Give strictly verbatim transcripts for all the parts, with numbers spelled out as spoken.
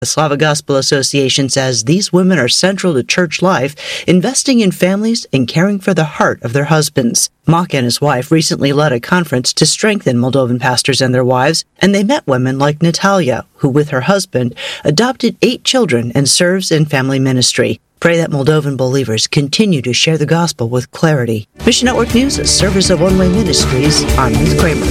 The Slavic Gospel Association says these women are central to church life, investing in families and caring for the heart of their husbands. Mock and his wife recently led a conference to strengthen Moldovan pastors and their wives, and they met women like Natalia, who with her husband adopted eight children and serves in family ministry. Pray that Moldovan believers continue to share the gospel with clarity. Mission Network News, a service of One Way Ministries. I'm Ruth Kramer.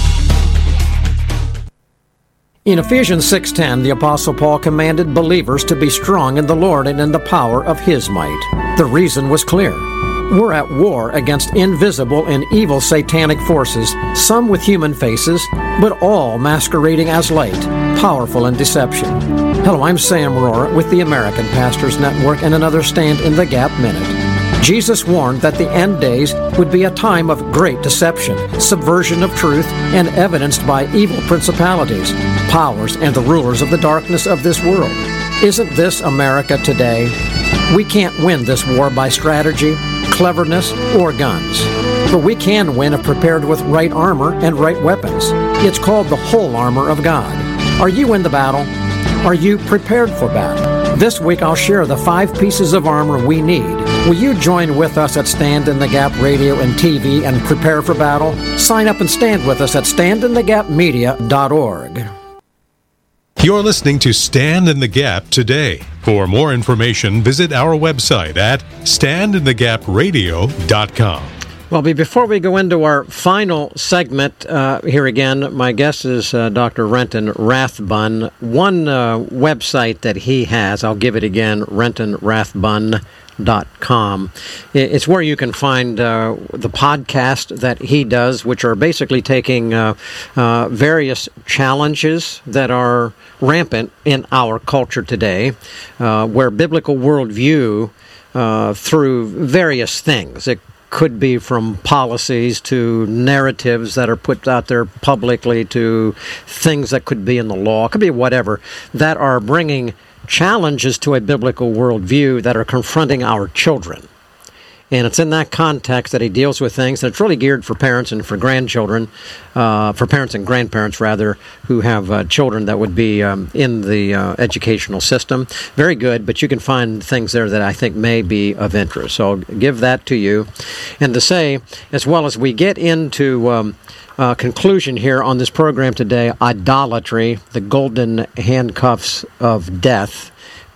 In Ephesians six ten, the Apostle Paul commanded believers to be strong in the Lord and in the power of His might. The reason was clear. We're at war against invisible and evil satanic forces, some with human faces, but all masquerading as light, powerful in deception. Hello, I'm Sam Rohrer with the American Pastors Network and another Stand in the Gap Minute. Jesus warned that the end days would be a time of great deception, subversion of truth, and evidenced by evil principalities, powers, and the rulers of the darkness of this world. Isn't this America today? We can't win this war by strategy, cleverness, or guns. But we can win if prepared with right armor and right weapons. It's called the whole armor of God. Are you in the battle? Are you prepared for battle? This week I'll share the five pieces of armor we need. Will you join with us at Stand in the Gap Radio and T V and prepare for battle? Sign up and stand with us at stand in the gap media dot org. You're listening to Stand in the Gap today. For more information, visit our website at stand in the gap radio dot com. Well, before we go into our final segment, uh, here again, my guest is uh, Doctor Renton Rathbun. One uh, website that he has, I'll give it again, renton rathbun dot com. It's where you can find uh, the podcast that he does, which are basically taking uh, uh, various challenges that are rampant in our culture today, uh, where biblical worldview uh, through various things. It could be from policies to narratives that are put out there publicly to things that could be in the law, it could be whatever, that are bringing challenges to a biblical worldview that are confronting our children. And it's in that context that he deals with things that's really geared for parents and for grandchildren, uh, for parents and grandparents, rather, who have uh, children that would be um, in the uh, educational system. Very good, but you can find things there that I think may be of interest. So I'll give that to you. And to say, as well as we get into um, uh, conclusion here on this program today, idolatry, the golden handcuffs of death,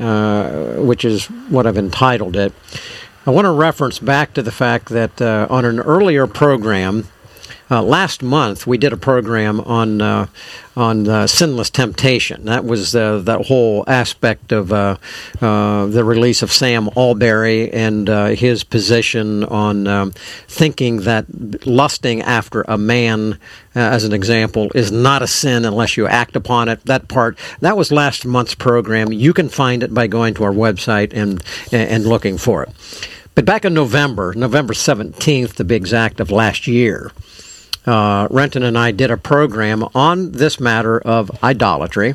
uh, which is what I've entitled it. I want to reference back to the fact that uh, on an earlier program, uh, last month, we did a program on uh, on uh, sinless temptation. That was uh, that whole aspect of uh, uh, the release of Sam Allberry and uh, his position on um, thinking that lusting after a man, uh, as an example, is not a sin unless you act upon it. That part, that was last month's program. You can find it by going to our website and and looking for it. But back in November, November seventeenth, to be exact, of last year, uh, Renton and I did a program on this matter of idolatry,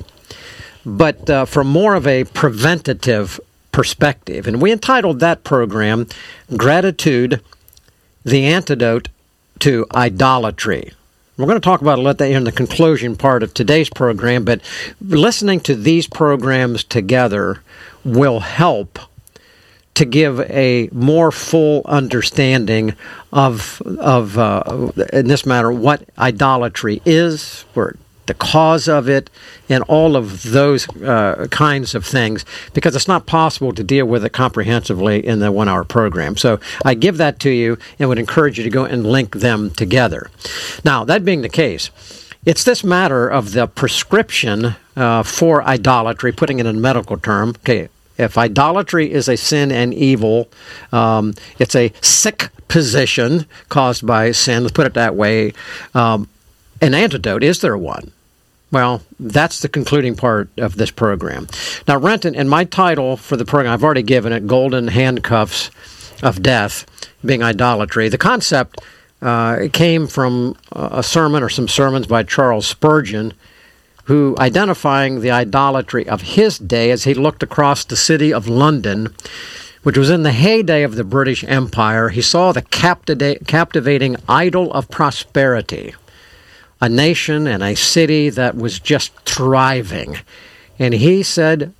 but uh, from more of a preventative perspective. And we entitled that program, Gratitude, the Antidote to Idolatry. We're going to talk about a little in the conclusion part of today's program, but listening to these programs together will help to give a more full understanding of, of uh, in this matter, what idolatry is, or the cause of it, and all of those uh, kinds of things, because it's not possible to deal with it comprehensively in the one-hour program. So I give that to you and would encourage you to go and link them together. Now, that being the case, it's this matter of the prescription uh, for idolatry, putting it in a medical term. Okay. If idolatry is a sin and evil, um, it's a sick position caused by sin, let's put it that way. Um, an antidote, is there one? Well, that's the concluding part of this program. Now, Renton, in my title for the program, I've already given it, Golden Handcuffs of Death, being idolatry. The concept uh, came from a sermon or some sermons by Charles Spurgeon, who, identifying the idolatry of his day as he looked across the city of London, which was in the heyday of the British Empire, he saw the captiva- captivating idol of prosperity, a nation and a city that was just thriving And he said